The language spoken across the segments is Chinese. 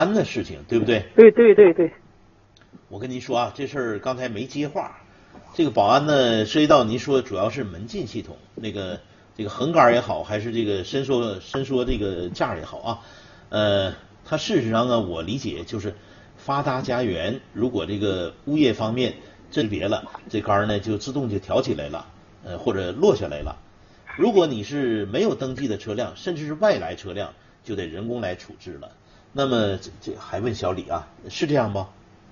安的事情，对不对？ 对对对对。 我跟您说啊，这事儿刚才没接话。这个保安呢，涉及到您说主要是门禁系统，这个横杆也好，还是这个伸缩这个架也好啊，它事实上呢，我理解就是发达家园，如果这个物业方面甄别了，这杆呢就自动就挑起来了，或者落下来了。如果你是没有登记的车辆，甚至是外来车辆，就得人工来处置了。那么这还问小李啊，是这样吗？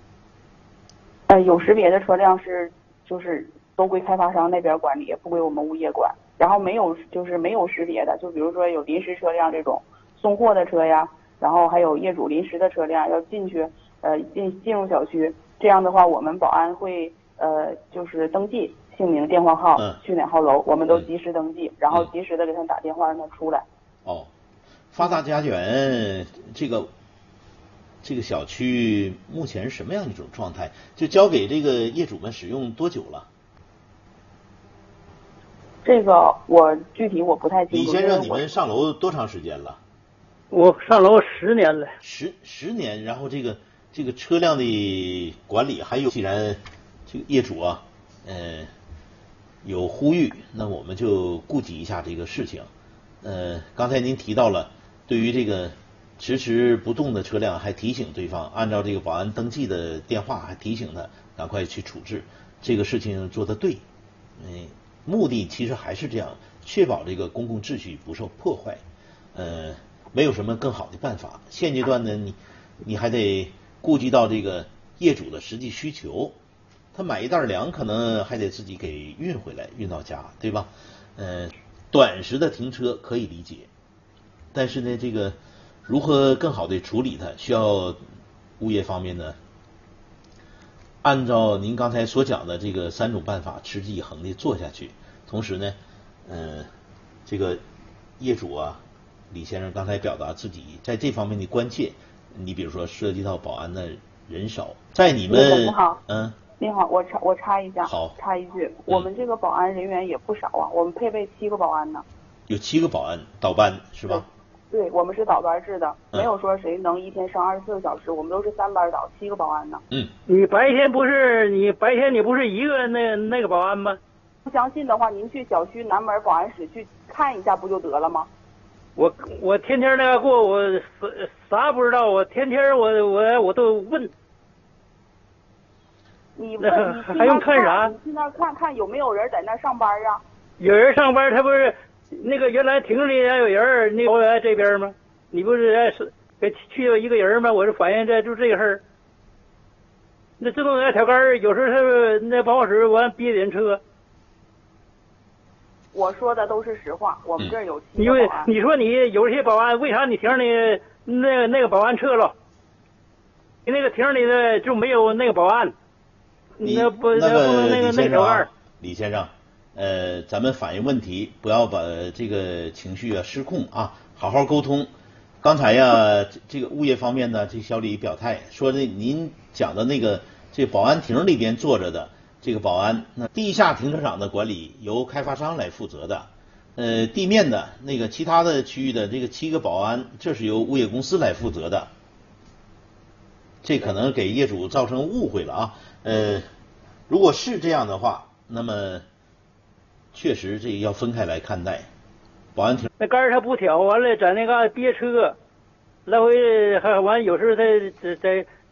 有识别的车辆就是都归开发商那边管理，不归我们物业管。然后没有识别的，就比如说有临时车辆这种送货的车呀，然后还有业主临时的车辆要进去进入小区，这样的话我们保安会就是登记姓名、电话号、去哪号楼，我们都及时登记，然后及时的给他打电话让他出来。 哦，发达家园这个小区目前是什么样一种状态？就交给这个业主们使用多久了？ 这个我具体我不太清楚。 李先生，你们上楼多长时间了？ 我上楼10年了。 十年，然后这个车辆的管理，还有既然这个业主啊，有呼吁，那我们就顾及一下这个事情。刚才您提到了，对于这个迟迟不动的车辆，还提醒对方按照这个保安登记的电话，还提醒他赶快去处置，这个事情做得对。目的其实还是这样，确保这个公共秩序不受破坏。没有什么更好的办法。现阶段呢，你还得顾及到这个业主的实际需求，他买一袋粮可能还得自己给运回来，运到家，对吧？短时的停车可以理解，但是呢，这个如何更好的处理它，需要物业方面呢，按照您刚才所讲的这个3种办法，持之以恒的做下去。同时呢，这个业主啊，李先生刚才表达自己在这方面的关切。你比如说涉及到保安的人少，在你们您好，您好，我插一下， 好， 插一句，我们这个保安人员也不少啊，我们配备7个保安呢。 有7个保安倒班是吧？ 对，我们是倒班制的，没有说谁能一天上24个小时，我们都是3班倒，7个保安呢。 你白天不是一个那个保安吗？ 不相信的话，您去小区南门保安室去看一下不就得了吗？ 我天天那个过，我啥不知道，我天天我都问。 你还用看啥？ 你去那儿看看有没有人在那儿上班啊？ 有人上班，他不是那个原来亭里还有人，那个在这边吗？你不是给去了一个人吗？我是反映就这个事儿。那自动调杆有时候他那办公室完憋人车。 我说的都是实话，我们这儿有7 个保安。 你说你有些保安，为啥你亭里那个保安撤了？你那个亭里的就没有那个保安？那不能那个调杆。 李先生，咱们反映问题，不要把这个情绪失控啊，好好沟通。刚才呀，这个物业方面呢，这小李表态说您讲的那个这保安亭里边坐着的这个保安，那地下停车场的管理由开发商来负责的，地面的那个其他的区域的这个7个保安，这是由物业公司来负责的。这可能给业主造成误会了啊。如果是这样的话，那么确实这个要分开来看待。保安亭那杆他不挑，完了在那嘎憋车，来回还完有时候在